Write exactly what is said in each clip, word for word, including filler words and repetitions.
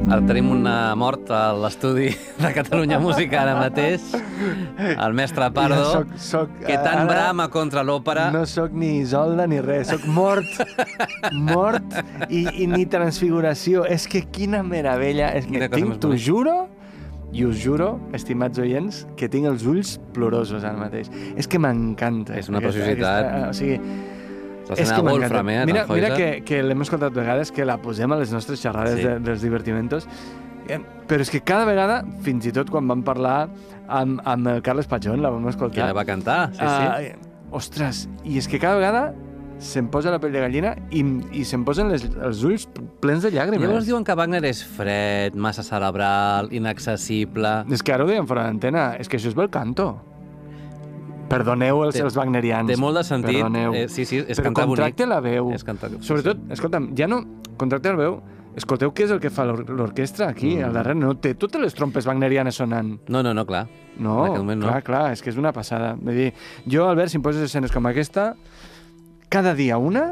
Ara tenim una mort a l'estudi de Catalunya Música ara mateix, el mestre Pardo, Ja soc, soc, que tant ara brama contra l'òpera. No sóc ni Isolda ni res, sóc mort, mort i, i ni transfiguració. És que quina meravella, és que Quina cosa tinc, més t'ho bonica. juro, i us juro, estimats oients, que tinc els ulls plorosos ara mateix. És que m'encanta. És una aquesta- preciositat. aquesta- O sigui, La és escena que de m'encanta. Wolfram, eh, Mira, Tannhäuser. mira que, que l'hem escoltat vegades, que la posem a les nostres xerrades Sí. de, dels divertimentos, eh, però és que cada vegada, fins i tot quan vam parlar amb, amb el Carles Pachón, la vam escoltar. Que la va cantar, sí, sí. Uh, ostres, i és que cada vegada se'm posa la pell de gallina i, i se'm posen les, els ulls plens de llàgrimes. Llavors diuen que Wagner és fred, massa cerebral, inaccessible... És que ara ho dèiem fora d'antena, és que això és bel canto. Perdoneu els, Té- els wagnerians. Té molt de sentit. Perdoneu. Eh, sí, sí, és Però cantar bonic. contracte la veu. És cantar... Sobretot, escolta'm, ja no... Contracte la veu. Escolteu què és el que fa l'or- l'orquestra aquí, Mm. al darrere. No té totes les trompes wagnerianes sonant. No, no, no, clar. No, En aquest moment no. clar, clar, és que és una passada. Vull dir, jo, Albert, si em poses escenes com aquesta, cada dia una...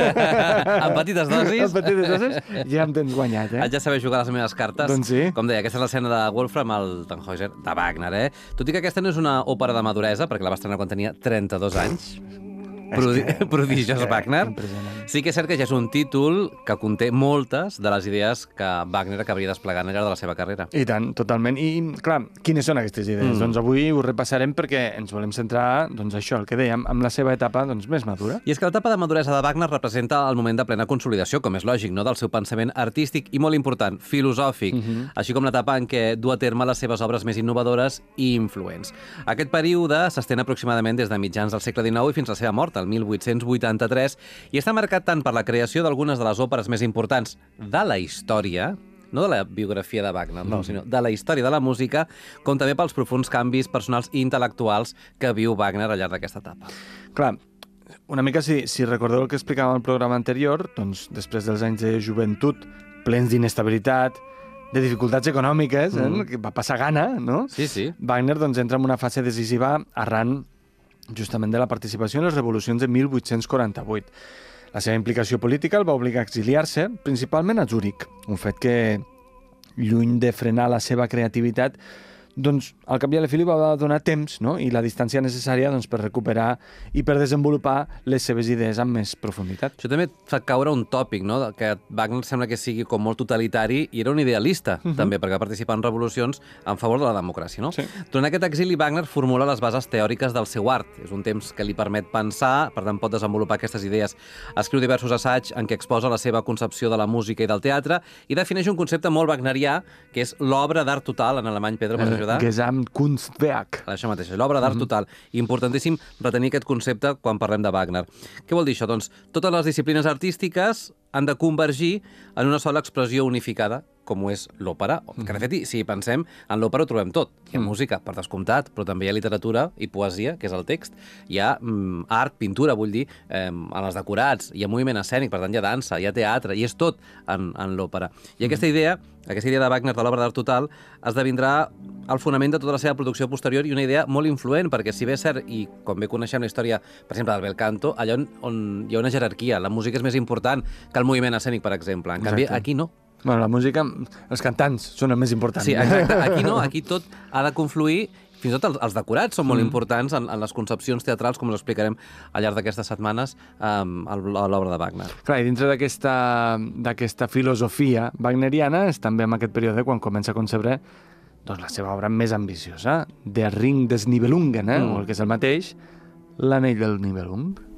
En petites dosis. En petites dosis, ja em tens guanyat, eh? Haig de saber jugar les meves cartes. Doncs sí. Com deia, aquesta és l'escena de Wolfram, el Tannhäuser, de Wagner, eh? Tot i que aquesta no és una òpera de maduresa, perquè la va estrenar quan tenia trenta-dos anys. Prodi que- prodigiós és que Wagner. impressionant. Sí que és cert que ja és un títol que conté moltes de les idees que Wagner acabaria desplegant al llarg de la seva carrera. I tant, totalment. I, clar, quines són aquestes idees? Mm. Doncs avui ho repassarem perquè ens volem centrar, doncs això, el que dèiem, amb la seva etapa doncs, més madura. I és que l'etapa de maduresa de Wagner representa el moment de plena consolidació, com és lògic, no? Del seu pensament artístic i, molt important, filosòfic, Mhm. així com l'etapa en què du a terme les seves obres més innovadores i influents. Aquest període s'estén aproximadament des de mitjans del segle dinou i fins a la seva mort, el mil vuit-cents vuitanta-tres, i està marcat tant per la creació d'algunes de les òperes més importants de la història, no de la biografia de Wagner, no, sinó de la història de la música, com també pels profunds canvis personals i intel·lectuals que viu Wagner al llarg d'aquesta etapa. Clar, una mica si, si recordeu el que explicàvem al programa anterior, doncs després dels anys de joventut plens d'inestabilitat, de dificultats econòmiques, eh, Mm. que va passar gana, no? Sí, sí. Wagner doncs, entra en una fase decisiva arran justament de la participació en les revolucions de mil vuit-cents quaranta-vuit. La seva implicació política el va obligar a exiliar-se, principalment a Zúrich, un fet que, lluny de frenar la seva creativitat, doncs al cap i a la fi li va donar temps, no? I la distància necessària doncs, per recuperar i per desenvolupar les seves idees amb més profunditat. Això també et fa caure un tòpic, no? Que Wagner sembla que sigui com molt totalitari i era un idealista, uh -huh. també, perquè va participar en revolucions en favor de la democràcia, no? Sí. Durant aquest exili, Wagner formula les bases teòriques del seu art. És un temps que li permet pensar, per tant pot desenvolupar aquestes idees. Escriu diversos assaigs en què exposa la seva concepció de la música i del teatre i defineix un concepte molt wagnerià, que és l'obra d'art total, en alemany, Pedro, pots ajudar? Gesamtkunstwerk. Això mateix, l'obra d'art total. Importantíssim retenir aquest concepte quan parlem de Wagner. Què vol dir això? Doncs totes les disciplines artístiques han de convergir en una sola expressió unificada, com ho és l'òpera, que de fet, si hi pensem, en l'òpera ho trobem tot. Hi ha música, per descomptat, però també hi ha literatura i poesia, que és el text. Hi ha mm, art, pintura, vull dir, eh, en els decorats, hi ha moviment escènic, per tant hi ha dansa, hi ha teatre, i és tot en, en l'òpera. I aquesta idea, aquesta idea de Wagner de l'obra d'art total, esdevindrà el fonament de tota la seva producció posterior i una idea molt influent, perquè si bé és cert, i com bé coneixem la història, per exemple, del bel canto, allà on, on hi ha una jerarquia, la música és més important que el moviment escènic, per exemple. En canvi, Exacte. aquí no. Bueno, la música, els cantants són el més important. Sí, exacte. Aquí no, aquí tot ha de confluir, fins i tot els, els decorats són molt Mm. importants en, en les concepcions teatrals, com us explicarem al llarg d'aquestes setmanes um, a l'obra de Wagner. Clar, i dintre d'aquesta d'aquesta filosofia wagneriana és també en aquest període quan comença a concebre doncs, la seva obra més ambiciosa, Der Ring des Nibelungen, eh? Mm. o el que és el mateix, l'Anell del Nibelung.